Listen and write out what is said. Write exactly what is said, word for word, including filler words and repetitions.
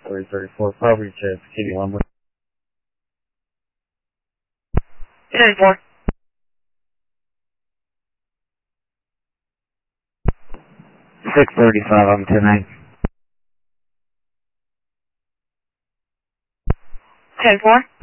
three thirty-four, property check, Kitty Lumber. ten four. six thirty-five on ten eight. ten four.